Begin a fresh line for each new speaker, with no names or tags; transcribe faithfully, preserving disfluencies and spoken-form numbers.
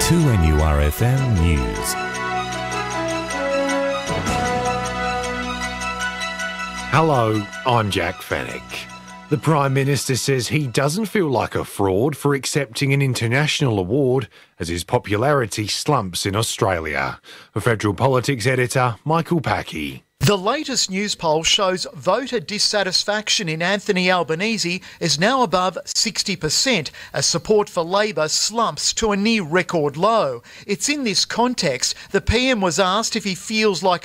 two N U R F M News.
Hello, I'm Jack Fennick. The Prime Minister says he doesn't feel like a fraud for accepting an international award as his popularity slumps in Australia. A Federal Politics editor, Michael Packey.
The latest news poll shows voter dissatisfaction in Anthony Albanese is now above sixty percent as support for Labor slumps to a near record low. It's in this context the P M was asked if he feels like